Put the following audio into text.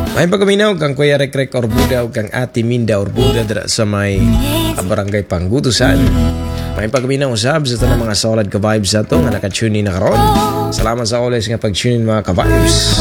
May pagkaminaw kang Kuya Rekrek Orbuda o kang Ate Minda Orbuda dira sa may barangay Panggutusan. May pagkaminaw usab sa tanang mga solid ka-vibes sa ito nga nakatune in na karon. Salamat sa always nga pag-tune in mga ka-vibes.